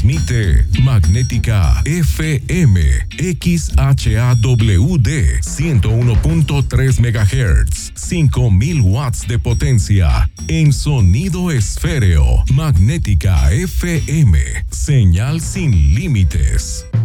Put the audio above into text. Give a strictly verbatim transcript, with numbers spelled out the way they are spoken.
Transmite Magnética F M X H A W D ciento uno punto tres megahertz, cinco mil watts de potencia en sonido esféreo. Magnética F M, señal sin límites.